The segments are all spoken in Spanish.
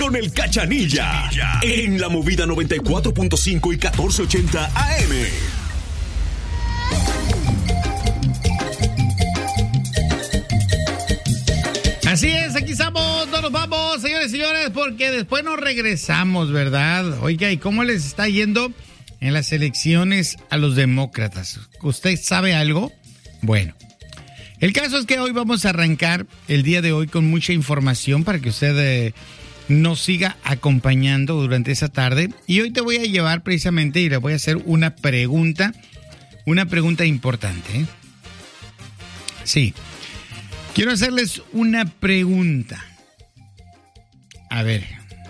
Con el Cachanilla. En la movida 94.5 y 1480 AM. Así es, aquí estamos, no nos vamos, señores y señores, porque después nos regresamos, ¿verdad? Oiga, ¿y cómo les está yendo en las elecciones a los demócratas? ¿Usted sabe algo? Bueno, el caso es que hoy vamos a arrancar el día de hoy con mucha información para que usted nos siga acompañando durante esa tarde. Y hoy te voy a llevar precisamente y le voy a hacer una pregunta importante, ¿eh? Sí. Quiero hacerles una pregunta. A ver.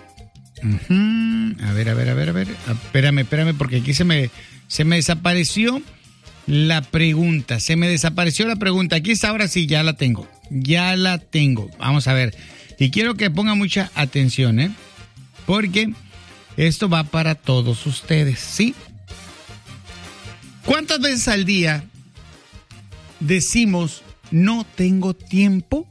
A ver. Espérame, porque aquí se me desapareció la pregunta. Aquí está, ahora sí, ya la tengo. Vamos a ver. Y quiero que pongan mucha atención, ¿eh? Porque esto va para todos ustedes, ¿sí? ¿Cuántas veces al día decimos no tengo tiempo?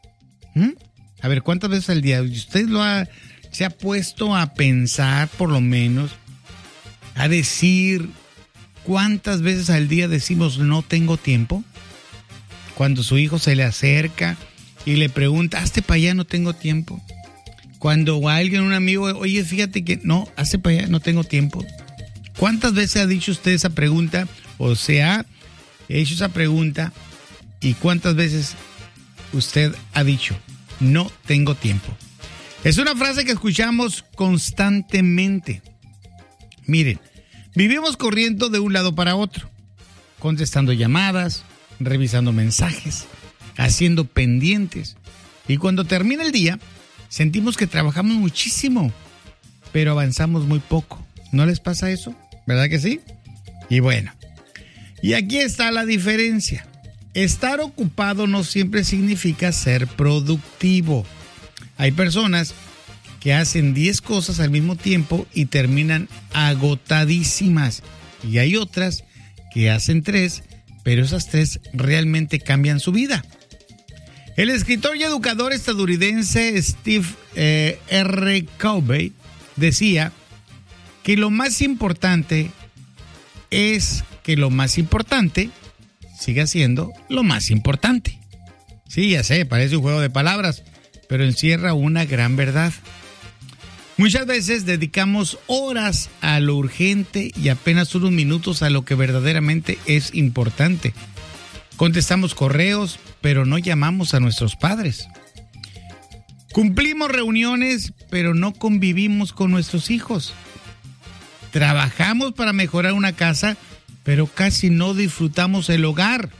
A ver, ¿cuántas veces al día? ¿Usted se ha puesto a pensar, por lo menos, a decir cuántas veces al día decimos no tengo tiempo? Cuando su hijo se le acerca y le pregunta, hazte para allá, no tengo tiempo. Cuando alguien, un amigo, oye, fíjate que no, hazte para allá, no tengo tiempo. ¿Cuántas veces ha dicho usted esa pregunta o se ha hecho esa pregunta? ¿Y cuántas veces usted ha dicho, no tengo tiempo? Es una frase que escuchamos constantemente. Miren, vivimos corriendo de un lado para otro, contestando llamadas, revisando mensajes, haciendo pendientes. Y cuando termina el día, sentimos que trabajamos muchísimo, pero avanzamos muy poco. ¿No les pasa eso? ¿Verdad que sí? Y bueno, y aquí está la diferencia. Estar ocupado no siempre significa ser productivo. Hay personas que hacen 10 cosas al mismo tiempo y terminan agotadísimas. Y hay otras que hacen 3, pero esas 3 realmente cambian su vida. El escritor y educador estadounidense Steve R. Covey decía que lo más importante es que lo más importante siga siendo lo más importante. Sí, ya sé, parece un juego de palabras, pero encierra una gran verdad. Muchas veces dedicamos horas a lo urgente y apenas unos minutos a lo que verdaderamente es importante. Contestamos correos, pero no llamamos a nuestros padres. Cumplimos reuniones, pero no convivimos con nuestros hijos. Trabajamos para mejorar una casa, pero casi no disfrutamos el hogar.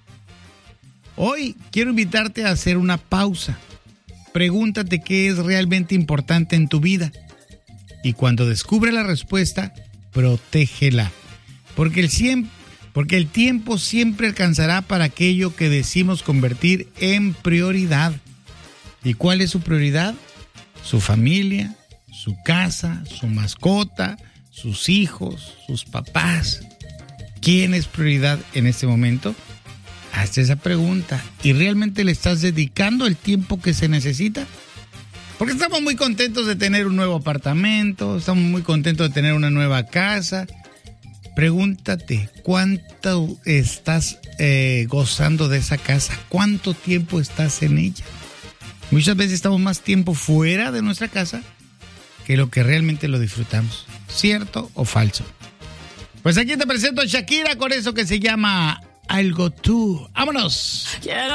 Hoy quiero invitarte a hacer una pausa. Pregúntate qué es realmente importante en tu vida. Y cuando descubre la respuesta, protégela. Porque el tiempo siempre alcanzará para aquello que decimos convertir en prioridad. ¿Y cuál es su prioridad? Su familia, su casa, su mascota, sus hijos, sus papás. ¿Quién es prioridad en este momento? Hazte esa pregunta. ¿Y realmente le estás dedicando el tiempo que se necesita? Porque estamos muy contentos de tener un nuevo apartamento, estamos muy contentos de tener una nueva casa. Pregúntate, ¿cuánto estás gozando de esa casa? ¿Cuánto tiempo estás en ella? Muchas veces estamos más tiempo fuera de nuestra casa que lo que realmente lo disfrutamos. ¿Cierto o falso? Pues aquí te presento a Shakira con eso que se llama Algo Tú. ¡Vámonos!